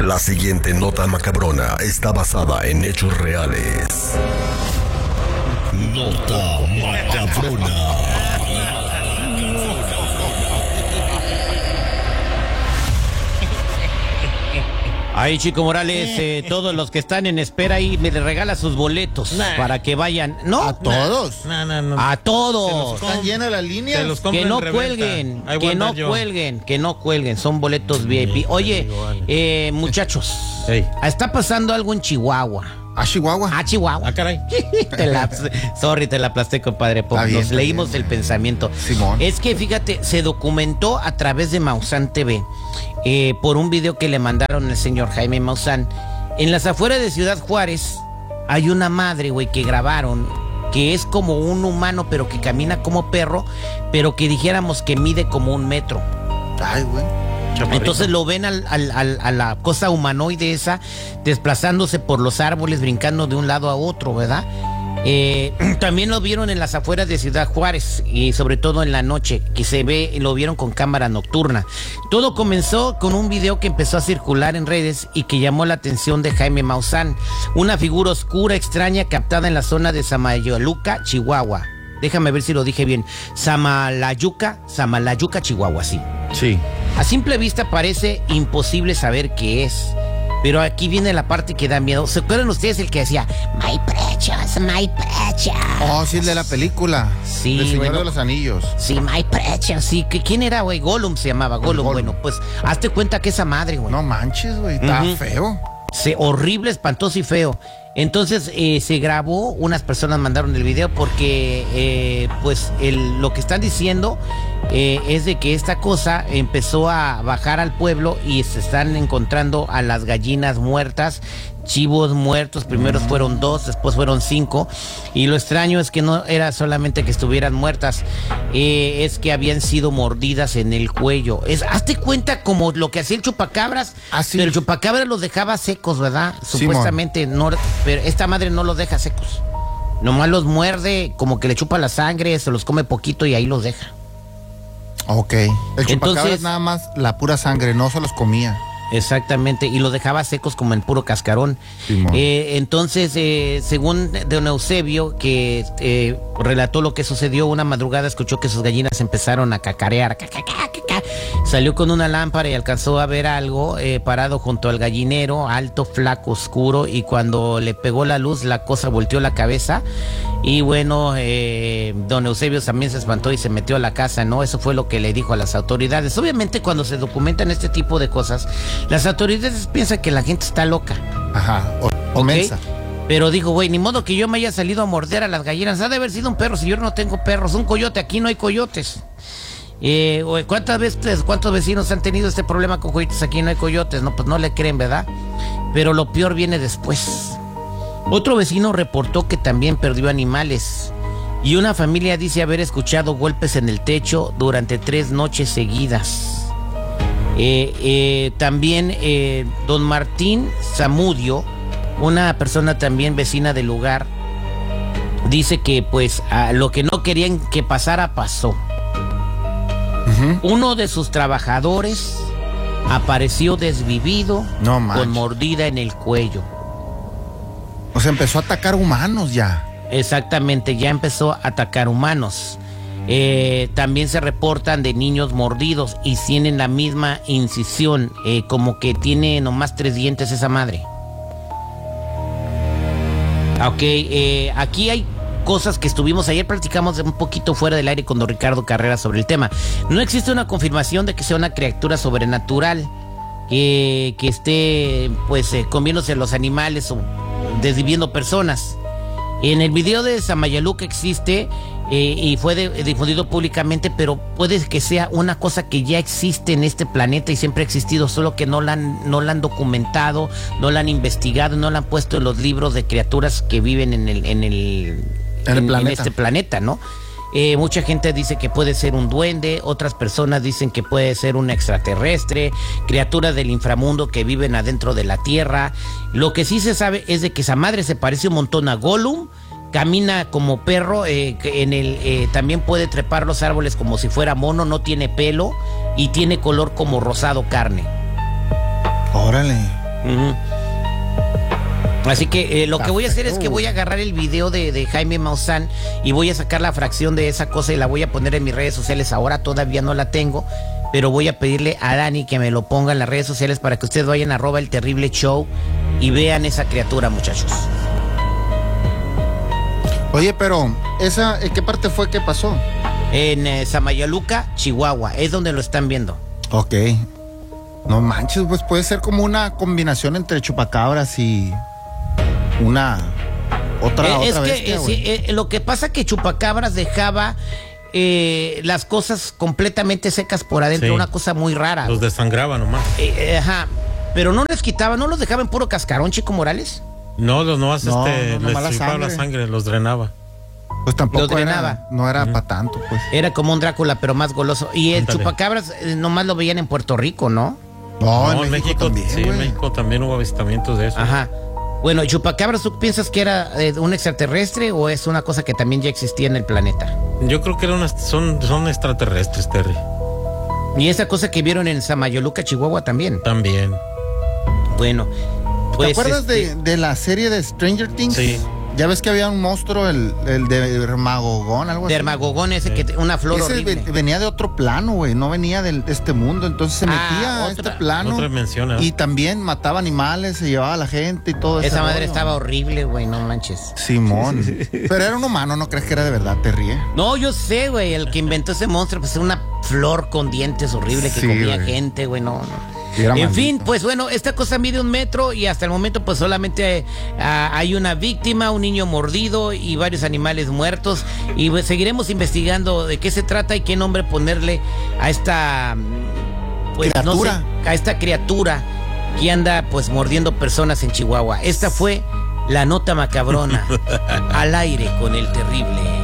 La siguiente nota macabrona está basada en hechos reales. Nota macabrona. Ay, Chico Morales, todos los que están en espera ahí, me les regala sus boletos para que vayan. ¿No? ¿A todos? No. A todos. ¿Están llenas las líneas? Que no cuelguen, que no cuelguen, son boletos VIP. Oye, muchachos, está pasando algo en Chihuahua. ¿A Chihuahua? A Chihuahua. Ah, caray. te la aplasté, compadre. Nos leímos el pensamiento. Simón. Es que, fíjate, se documentó a través de Maussan TV, por un video que le mandaron al señor Jaime Maussan. En las afueras de Ciudad Juárez hay una madre, güey, que grabaron, que es como un humano, pero que camina como perro, pero que dijéramos que mide como 1 metro. Ay, güey. Entonces lo ven a la cosa humanoide esa, desplazándose por los árboles, brincando de un lado a otro, ¿verdad? También lo vieron en las afueras de Ciudad Juárez, y sobre todo en la noche, que lo vieron con cámara nocturna. Todo comenzó con un video que empezó a circular en redes y que llamó la atención de Jaime Maussan, una figura oscura, extraña, captada en la zona de Samalayuca, Chihuahua. Déjame ver si lo dije bien. Samalayuca, Chihuahua, sí. Sí. A simple vista parece imposible saber qué es, pero aquí viene la parte que da miedo. ¿Se acuerdan ustedes el que decía My precious, my precious? Oh, sí, el de la película. Sí, El Señor bueno, de los Anillos. Sí, my precious, sí. ¿Quién era, güey? Gollum se llamaba, Gollum. Bueno, pues hazte cuenta que esa madre, güey. No manches, güey, está feo. Horrible, espantoso y feo. Entonces se grabó, unas personas mandaron el video porque lo que están diciendo es de que esta cosa empezó a bajar al pueblo y se están encontrando a las gallinas muertas, chivos muertos. Primero fueron 2, después fueron 5, y lo extraño es que no era solamente que estuvieran muertas, es que habían sido mordidas en el cuello. Hazte cuenta como lo que hacía el chupacabras, pero el chupacabras los dejaba secos, ¿verdad? Supuestamente no, pero esta madre no los deja secos, nomás los muerde, como que le chupa la sangre, se los come poquito y ahí los deja. Ok, el chupacabras nada más la pura sangre, no se los comía. Exactamente, y los dejaba secos como en puro cascarón. Entonces, según don Eusebio, que relató lo que sucedió, una madrugada escuchó que sus gallinas empezaron a cacarear. Salió con una lámpara y alcanzó a ver algo parado junto al gallinero, alto, flaco, oscuro, y cuando le pegó la luz, la cosa volteó la cabeza. Y bueno, don Eusebio también se espantó y se metió a la casa, ¿no? Eso fue lo que le dijo a las autoridades. Obviamente, cuando se documentan este tipo de cosas, las autoridades piensan que la gente está loca. Ajá, o mensa. Pero dijo, güey, ni modo que yo me haya salido a morder a las gallinas. Ha de haber sido un perro, si yo no tengo perros. Un coyote, aquí no hay coyotes. ¿Cuántos vecinos han tenido este problema con coyotes? Aquí no hay coyotes. No, pues no le creen, ¿verdad? Pero lo peor viene después. Otro vecino reportó que también perdió animales. Y una familia dice haber escuchado golpes en el techo durante 3 noches seguidas. También don Martín Zamudio, una persona también vecina del lugar, dice que pues lo que no querían que pasara pasó. Uno de sus trabajadores apareció desvivido, con mordida en el cuello. O sea, empezó a atacar humanos ya. Exactamente, ya empezó a atacar humanos. También se reportan de niños mordidos y tienen la misma incisión, como que tiene nomás 3 dientes esa madre. Ok, aquí hay cosas que estuvimos, ayer platicamos un poquito fuera del aire con don Ricardo Carrera sobre el tema. No existe una confirmación de que sea una criatura sobrenatural que esté pues comiéndose a los animales o desviviendo personas. En el video de Samalayuca existe y fue difundido públicamente, pero puede que sea una cosa que ya existe en este planeta y siempre ha existido, solo que no la han documentado, no la han investigado, no la han puesto en los libros de criaturas que viven en este planeta, ¿no? Mucha gente dice que puede ser un duende, otras personas dicen que puede ser un extraterrestre, criaturas del inframundo que viven adentro de la tierra. Lo que sí se sabe es de que esa madre se parece un montón a Gollum, camina como perro, también puede trepar los árboles como si fuera mono, no tiene pelo y tiene color como rosado carne. Órale. Así que lo que voy a hacer es que voy a agarrar el video de Jaime Maussan y voy a sacar la fracción de esa cosa y la voy a poner en mis redes sociales. Ahora todavía no la tengo, pero voy a pedirle a Dani que me lo ponga en las redes sociales para que ustedes vayan a @elterrible_show y vean esa criatura, muchachos. Oye, pero ¿en qué parte fue que pasó? En Samayaluca, Chihuahua, es donde lo están viendo. Ok. No manches, pues puede ser como una combinación entre chupacabras y otra bestia, lo que pasa que chupacabras dejaba las cosas completamente secas por adentro, una cosa muy rara. Los desangraba nomás. Pero no les quitaba, no los dejaba en puro cascarón, Chico Morales. No, les chupaba la sangre, los drenaba. Pues tampoco no era para tanto, pues. Era como un Drácula, pero más goloso. Y el chupacabras nomás lo veían en Puerto Rico, ¿no? No, en México también. Sí, en México también hubo avistamientos de eso. Ajá. Bueno, chupacabras, ¿tú piensas que era un extraterrestre o es una cosa que también ya existía en el planeta? Yo creo que son extraterrestres, Terry. Y esa cosa que vieron en Samayaluca, Chihuahua también. También. Bueno, pues. ¿Te acuerdas de la serie de Stranger Things? Sí. Ya ves que había un monstruo, el de Dermagogón, algo así. Dermagogón, ese que una flor ese horrible. Venía de otro plano, güey, no venía de este mundo, entonces se metía a este plano. Otra dimensión, y también mataba animales, se llevaba a la gente y todo eso. Esa madre estaba horrible, güey, no manches. Simón. Pero era un humano, ¿no crees que era de verdad? Te ríes. No, yo sé, güey, el que inventó ese monstruo, pues era una flor con dientes horrible que comía gente, güey, no. En fin, pues bueno, esta cosa mide 1 metro y hasta el momento pues solamente hay una víctima, un niño mordido y varios animales muertos, y pues seguiremos investigando de qué se trata y qué nombre ponerle a esta criatura. No sé, a esta criatura que anda pues mordiendo personas en Chihuahua. Esta fue la nota macabrona al aire con el terrible.